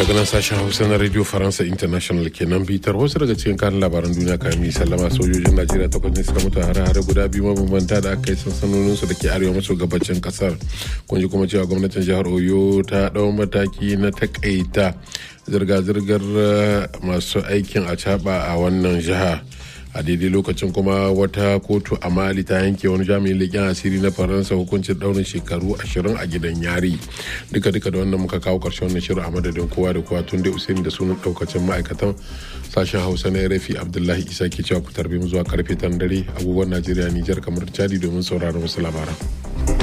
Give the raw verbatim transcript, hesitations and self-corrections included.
daga nan sashen hausa na radio faransa international kenan bitar wasu daga cikin kanin labaran duniya kayan mi sallama sojojin najeriya takwas ne suka mutu hare-hare guda biyu mabambanta da aka yi sansanoninsu da ke arewa maso gabacin kasar kun ji kuma cewa gwamnatin jihar oyo ta ɗau mataki na takaita zirga-zirgar masu aikin acaba a wannan jiha a daidai lokacin kuma wata kotu a mali ta yanke wani jami'in leƙen asiri na faransa hukuncin ɗaurin shekaru ashirin a gidan yari duka duka da wannan muka kawo ƙarshen wannan shirin a madadin kowa da kowa tun da usaini da sunan ɗaukacin ma'aikatan sashen hausa na rafi abdullahi isa ke cewa ku tarbe mu zuwa karfe tan dare agogon najeriya nijar kamar chadi domin sauraron wasu labaran.